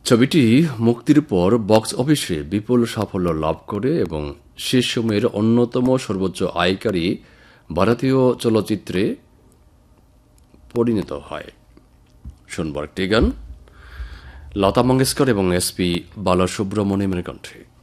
ছবিটি মুক্তির পর বক্স অফিসে বিপুল সাফল্য লাভ করে এবং সে সময়ের অন্যতম সর্বোচ্চ আয়কারী ভারতীয় চলচ্চিত্রে পরিণত হয়। শুনব একটি গান, লতা মঙ্গেশকর এবং এসপি বালাসুব্রমণিয়ামের কণ্ঠে।